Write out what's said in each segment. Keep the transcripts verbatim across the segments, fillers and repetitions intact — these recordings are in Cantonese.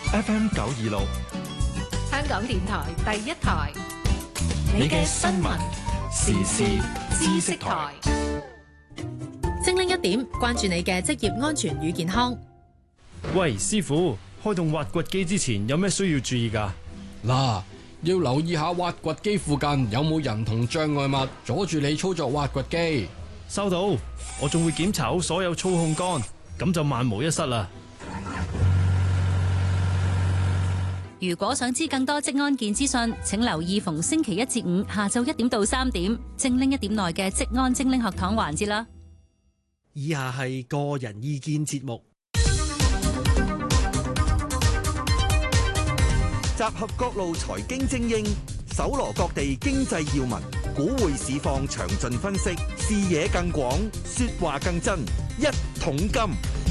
F M 九二六， 香港電台第一台， 你嘅新聞時事知識台， 精靈一點，關注你嘅職業安全與健康。 喂，師傅，開動挖掘機之前有咩需要注意㗎？ 嗱，要留意下挖掘機附近有冇人同障礙物阻住你操作挖掘機。 收到，我仲會檢查好所有操控桿，咁就萬無一失啦。 如果想知更多職安健資訊，請留意逢星期一至五下晝一點到三點，精靈一點內嘅職安精靈學堂環節啦。 以下係個人意見節目， 集合各路財經精英，搜羅各地經濟要聞，股匯市況詳盡分析，視野更廣，說話更真，一桶金。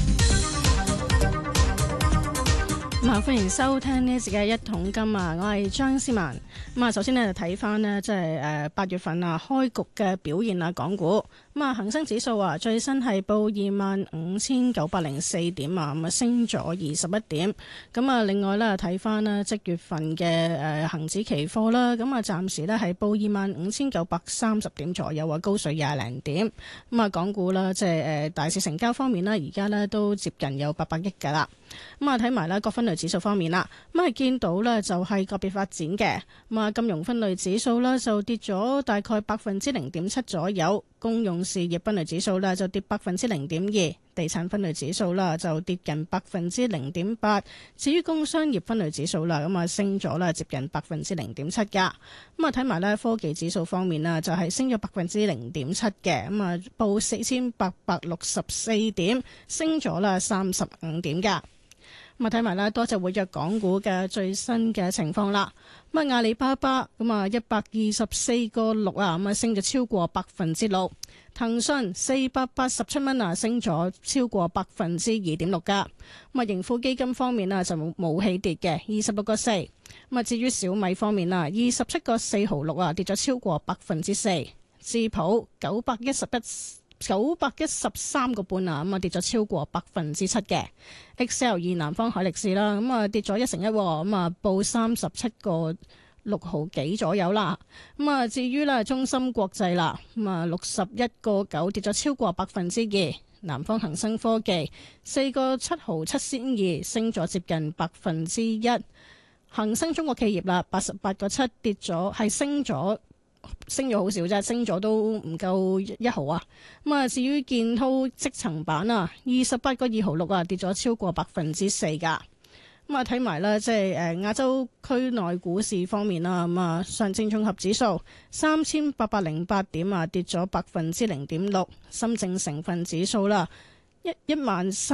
咁啊，歡迎收聽呢一節嘅一桶金啊！我係張思文。咁啊，首先呢，就睇翻呢，即係誒八月份啊開局嘅表現啊，港股咁啊，恒生指數啊最新係報二萬五千九百零四點啊，咁啊升咗二十一點。咁啊，另外咧睇翻呢即月份嘅誒恒指期貨啦，咁啊暫時呢係報二萬五千九百三十點左右啊，高水廿零點。咁啊，港股啦，即係誒大市成交方面呢，而家呢都接近有八百億噶啦。咁啊，睇埋咧各分類指數方面啦，咁啊見到咧就係個別發展嘅。咁啊，金融分類指數咧就跌咗大概百分之零點七左右，公用事業分類指數咧就跌百分之零點二，地產分類指數啦就跌近百分之零點八。至於工商業分類指數啦，咁啊升咗啦接近百分之零點七噶。咁啊睇埋咧科技指數方面啦，就係升咗百分之零點七嘅，咁啊報四千八百六十四點，升咗啦三十五點噶。咁啊睇埋啦，多隻活躍港股嘅最新嘅情況啦。咁啊，阿里巴巴咁啊一百二十四個六啊，咁啊升咗超過百分之六。騰訊四百八十七蚊啊，升咗超過百分之二點六噶。咁啊，盈富基金方面啊就冇冇起跌嘅，二十六個四。咁啊，至於小米方面啊，二十七個四毫六啊，跌咗超過百分之四。智普九百一十一。九百一十三個半啊，咁啊跌咗超過百分之七嘅。X L 二南方海力士啦，咁啊跌咗一成一，咁啊報三十七個六毫幾左右啦。咁啊至於咧中芯國際啦，咁啊六十一個九跌咗超過百分之二。南方恒生科技四個七毫七仙二升咗接近百分之一。恒生中國企業啦，八十八個七跌咗係升咗。升咗好少啫，升咗都唔夠一毫啊！咁啊，至於建滔積層板啊，二十八個二毫六啊，跌咗超過百分之四噶。咁啊，睇埋啦，即係誒亞洲區內股市方面啦，咁啊，上證綜合指數三千八百零八點啊，跌咗百分之零點六。深證成分指數啦，一一萬三。